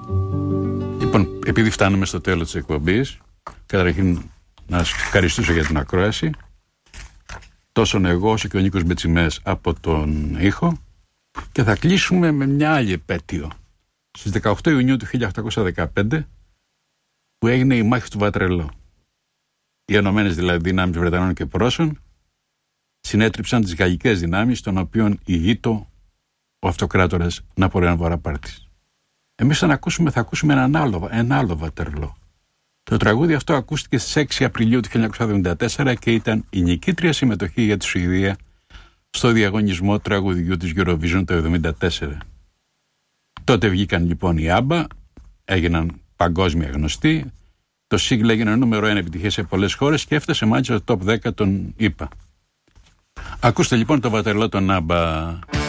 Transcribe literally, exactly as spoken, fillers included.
Λοιπόν, επειδή φτάνουμε στο τέλος της εκπομπής, καταρχήν να σας ευχαριστήσω για την ακρόαση. Τόσο εγώ όσο και ο Νίκος Μπετσιμές από τον ήχο. Και θα κλείσουμε με μια άλλη επέτειο. Στις δεκαοκτώ Ιουνίου του χίλια οκτακόσια δεκαπέντε, που έγινε η μάχη του Βατρελό. Οι ενωμένες δηλαδή δυνάμεις Βρετανών και Πρώσων συνέτριψαν τις γαλλικές δυνάμεις, των οποίων ηγείτο ο αυτοκράτορας Ναπολέον Βοναπάρτης. Εμείς θα ακούσουμε, θα ακούσουμε έναν άλλο, ένα άλλο Βατερλό. Το τραγούδι αυτό ακούστηκε στις έξι Απριλίου του χίλια εννιακόσια εβδομήντα τέσσερα και ήταν η νικήτρια συμμετοχή για τη Σουηδία στο διαγωνισμό τραγουδιού της Eurovision το εβδομήντα τέσσερα. Τότε βγήκαν λοιπόν οι Άμπα, έγιναν παγκόσμια γνωστοί, το σύγκλι έγινε νούμερο ένα επιτυχία σε πολλές χώρες και έφτασε μάλιστα στο top δέκα των ι πι έι. Ακούστε λοιπόν το Βατερλό των Άμπα.